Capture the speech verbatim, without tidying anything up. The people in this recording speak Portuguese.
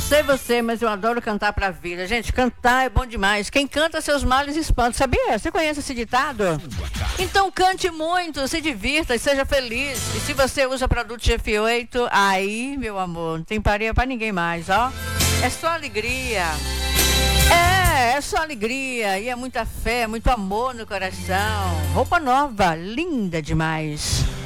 sei você, mas eu adoro cantar pra vida. Gente, cantar é bom demais. Quem canta seus males espanta. Sabia? Você conhece esse ditado? Então cante muito, se divirta e seja feliz. E se você usa produto G F oito, aí, meu amor, não tem pareia pra ninguém mais, ó. É só alegria. É, é só alegria. E é muita fé, muito amor no coração. Roupa nova, linda demais.